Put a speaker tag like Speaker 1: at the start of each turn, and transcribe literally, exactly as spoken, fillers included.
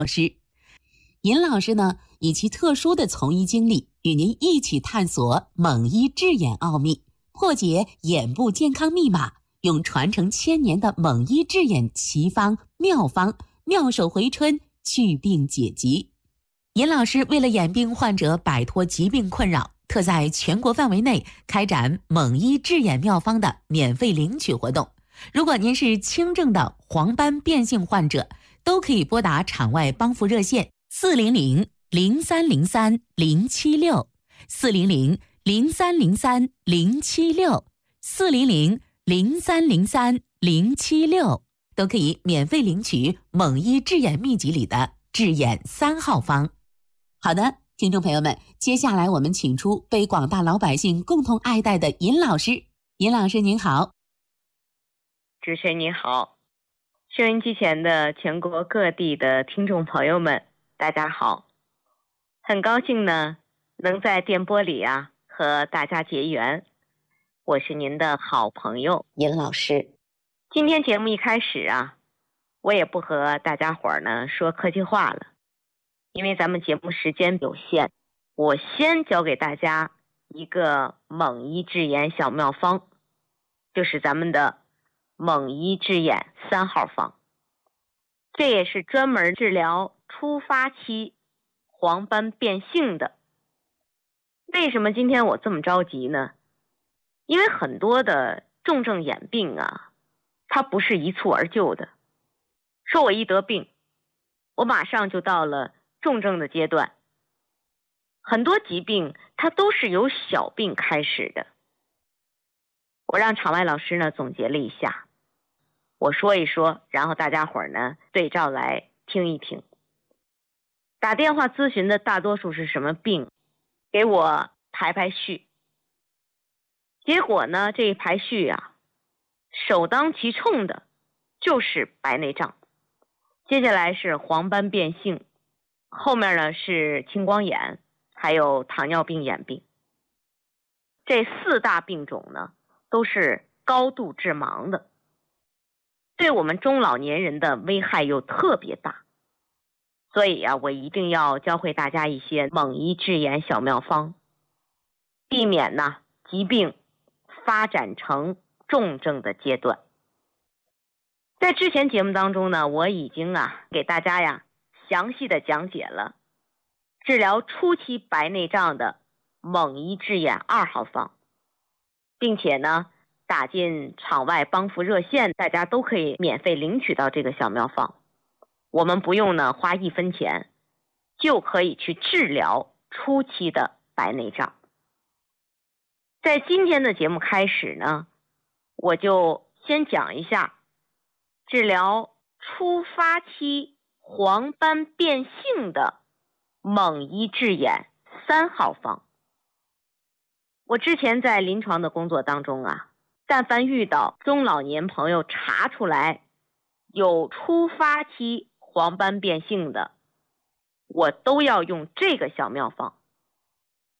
Speaker 1: 老师。尹老师呢，以其特殊的从医经历，与您一起探索蒙医治眼奥秘，破解眼部健康密码，用传承千年的蒙医治眼奇方妙方，妙手回春，祛病解疾。尹老师为了眼病患者摆脱疾病困扰，特在全国范围内开展蒙医治眼妙方的免费领取活动。如果您是轻症的黄斑变性患者，都可以拨打场外帮扶热线四零零零三零三零七六四零零零三零三零七六四零零零三零三零七六，都可以免费领取蒙医治眼秘籍里的治眼三号方。好的，听众朋友们，接下来我们请出被广大老百姓共同爱戴的尹老师。尹老师您好。
Speaker 2: 主持人您好，收音机前的全国各地的听众朋友们，大家好。很高兴呢，能在电波里啊和大家结缘。我是您的好朋友尹老师。今天节目一开始啊，我也不和大家伙儿呢说客气话了，因为咱们节目时间有限，我先教给大家一个蒙医治眼小妙方，就是咱们的蒙医治眼三号方。这也是专门治疗初发期黄斑变性的。为什么今天我这么着急呢？因为很多的重症眼病啊，它不是一蹴而就的。说我一得病，我马上就到了重症的阶段。很多疾病它都是由小病开始的。我让场外老师呢总结了一下，我说一说，然后大家伙儿呢对照来听一听。打电话咨询的大多数是什么病？给我排排序。结果呢，这一排序啊，首当其冲的就是白内障，接下来是黄斑变性，后面呢是青光眼，还有糖尿病眼病。这四大病种呢，都是高度致盲的，对我们中老年人的危害又特别大。所以啊，我一定要教会大家一些蒙医治眼小妙方，避免呢疾病发展成重症的阶段。在之前节目当中呢，我已经啊给大家呀详细的讲解了治疗初期白内障的蒙医治眼二号方，并且呢打进场外帮扶热线，大家都可以免费领取到这个小妙方。我们不用呢花一分钱，就可以去治疗初期的白内障。在今天的节目开始呢，我就先讲一下治疗初发期黄斑变性的蒙医治眼三号方。我之前在临床的工作当中啊，但凡遇到中老年朋友查出来有初发期黄斑变性的，我都要用这个小妙方。